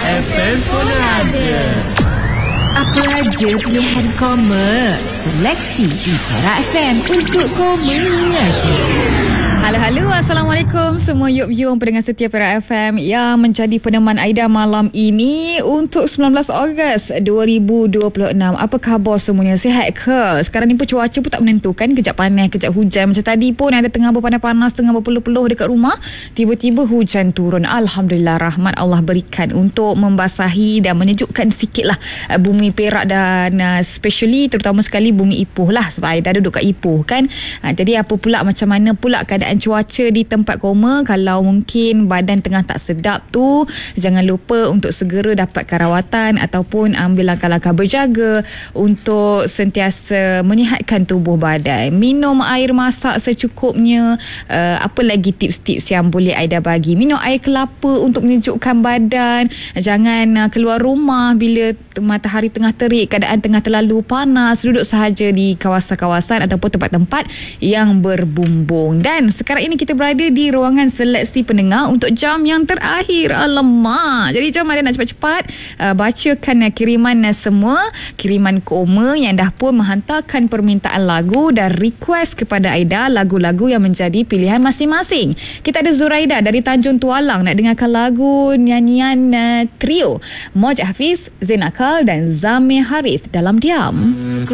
FM pun ada. Apa aja pilihan koma, seleksi di Perak FM untuk koma aja. Halo, Assalamualaikum semua yuk-yuk pendengar setia Perak FM yang menjadi peneman Aida malam ini untuk 19 Ogos 2026. Apa khabar semuanya? Sihat ke? Sekarang ni pun cuaca pun tak menentukan, kejap panas, kejap hujan. Macam tadi pun ada tengah berpanas-panas, tengah berpeluh-peluh dekat rumah, tiba-tiba hujan turun. Alhamdulillah, rahmat Allah berikan untuk membasahi dan menyejukkan sikit lah bumi Perak dan especially terutama sekali bumi Ipoh lah, sebab Aida duduk kat Ipoh kan. Jadi apa pula, macam mana pula keadaan cuaca di tempat koma? Kalau mungkin badan tengah tak sedap tu, jangan lupa untuk segera dapatkan rawatan ataupun ambil langkah-langkah berjaga untuk sentiasa menyihatkan tubuh badan. Minum air masak secukupnya. Apa lagi tips-tips yang boleh Aida bagi? Minum air kelapa untuk menyejukkan badan. Jangan keluar rumah bila matahari tengah terik, keadaan tengah terlalu panas. Duduk sahaja di kawasan-kawasan ataupun tempat-tempat yang berbumbung. Dan sekarang ini kita berada di ruangan seleksi pendengar untuk jam yang terakhir. Alamak. Jadi jom ada nak cepat-cepat bacakan kiriman semua, kiriman koma yang dah pun menghantarkan permintaan lagu dan request kepada Aida lagu-lagu yang menjadi pilihan masing-masing. Kita ada Zuraida dari Tanjung Tualang nak dengarkan lagu nyanyian trio Moj Hafiz, Zain Akal dan Zamir Harith, Dalam Diam.